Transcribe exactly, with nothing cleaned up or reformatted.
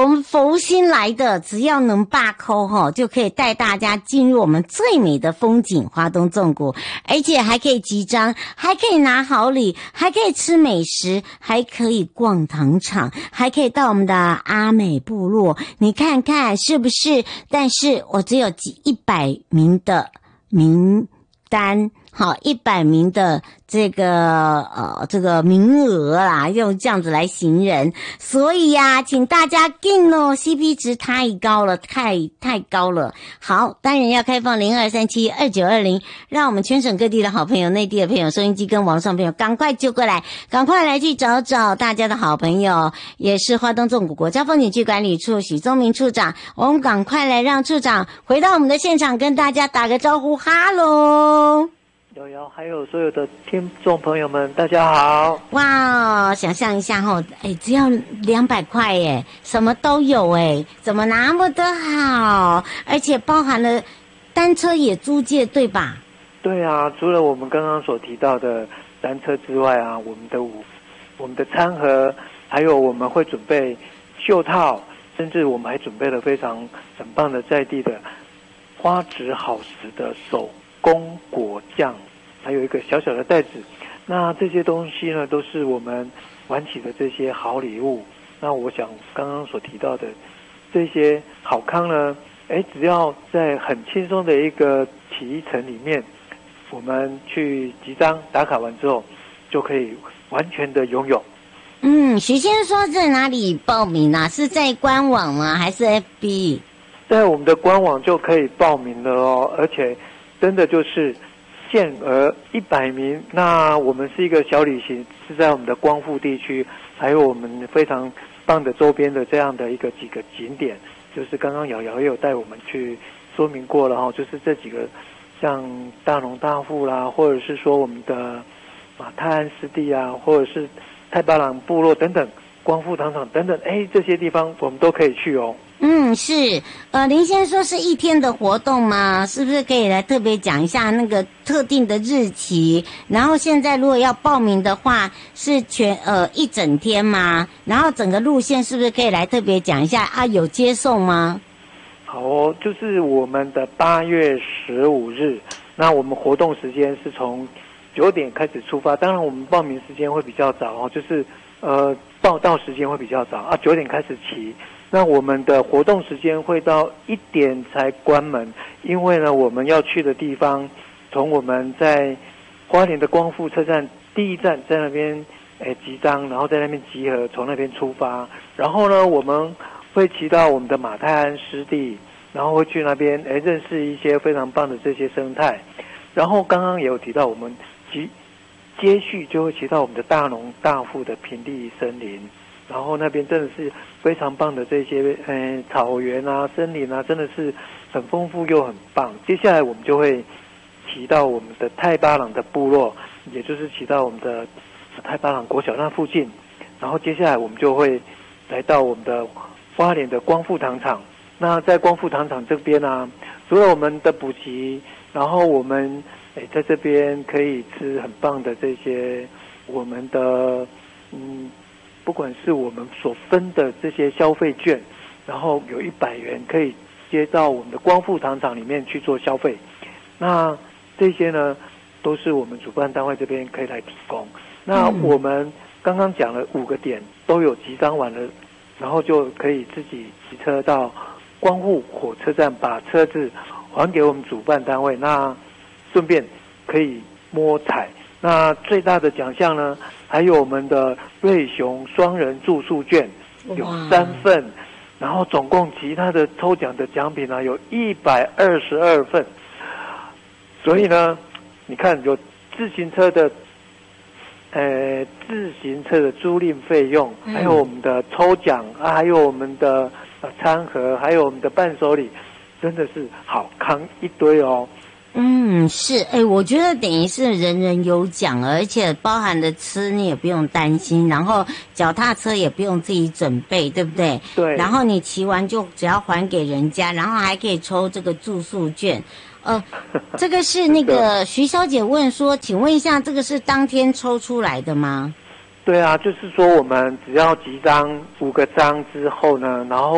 们佛心来的，只要能罢扣哈，就可以带大家进入我们最美的风景花东纵谷，而且还可以集章，还可以拿好礼，还可以吃美食，还可以逛糖厂，还可以到我们的阿美部落，你看看是不是？但是我只有几一百名的名单，好，一百名的这个呃这个名额啦，用这样子来形容，所以呀、啊，请大家进哦 ，C P 值太高了，太太高了。好，当然要开放零二三七二九二零，让我们全省各地的好朋友、内地的朋友、收音机跟网上朋友赶快就过来，赶快来去找找大家的好朋友，也是花东纵谷国家风景区管理处许宗明处长，我们赶快来让处长回到我们的现场，跟大家打个招呼，哈喽。 瑶瑶，还有所有的听众朋友们，大家好！ 哇，想象一下吼，哎，只要两百块耶，什么都有哎，怎么那么的好？而且包含了单车也租借，对吧？ 对啊，除了我们刚刚所提到的单车之外啊，我们的舞、我们的餐盒，还有我们会准备袖套，甚至我们还准备了非常很棒的在地的花质好食的手工果酱。还有一个小小的袋子，那这些东西呢，都是我们玩起的这些好礼物。那我想刚刚所提到的这些好康呢，哎，只要在很轻松的一个起义程里面，我们去集章打卡完之后，就可以完全的拥有。 嗯，许先生说在哪里报名啊？是在官网吗？还是 F B？ 在我们的官网就可以报名了哦，而且真的就是限额一百名，那我们是一个小旅行，是在我们的光复地区，还有我们非常棒的周边的这样的一个几个景点，就是刚刚瑶瑶也有带我们去说明过了哈，就是这几个像大农大富啦，或者是说我们的马泰安湿地啊，或者是太巴朗部落等等，光复糖厂等等，哎，这些地方我们都可以去哦。 嗯，是，呃，林先生说是一天的活动吗？是不是可以来特别讲一下那个特定的日期？然后现在如果要报名的话，是全呃一整天吗？然后整个路线是不是可以来特别讲一下啊？有接送吗？ 好哦，就是我们的八月十五日，那我们活动时间是从九点开始出发，当然我们报名时间会比较早哦，就是呃报到时间会比较早啊，九点开始骑。那我们的活动时间会到一点才关门，因为呢，我们要去的地方，从我们在花莲的光复车站第一站在那边诶集章，然后在那边集合，从那边出发，然后呢，我们会骑到我们的马泰安湿地，然后会去那边诶认识一些非常棒的这些生态，然后刚刚也有提到我们骑接续就会骑到我们的大农大富的平地森林。然后那边真的是非常棒的这些呃草原啊、森林啊，真的是很丰富又很棒。接下来我们就会骑到我们的太巴朗的部落，也就是骑到我们的太巴朗国小那附近。然后接下来我们就会来到我们的花莲的光复糖厂。那在光复糖厂这边啊，除了我们的补给，然后我们诶在这边可以吃很棒的这些我们的嗯。不管是我们所分的这些消费券，然后有一百元可以接到我们的光复糖厂里面去做消费，那这些呢都是我们主办单位这边可以来提供。那我们刚刚讲了五个点都有集章完了，然后就可以自己骑车到光复火车站，把车子还给我们主办单位，那顺便可以摸彩。那最大的奖项呢，还有我们的瑞雄双人住宿券有三份，然后总共其他的抽奖的奖品呢有一百二十二份。所以呢，你看有自行车的，呃，自行车的租赁费用，还有我们的抽奖啊，还有我们的呃餐盒，还有我们的伴手礼，真的是好康一堆哦。 嗯，是，哎，我觉得等于是人人有奖，而且包含的吃你也不用担心，然后脚踏车也不用自己准备，对不对？ 对。 然后你骑完就只要还给人家，然后还可以抽这个住宿券。呃，这个是那个徐小姐问说，请问一下，这个是当天抽出来的吗？ 对啊，就是说我们只要集章五个章之后呢，然后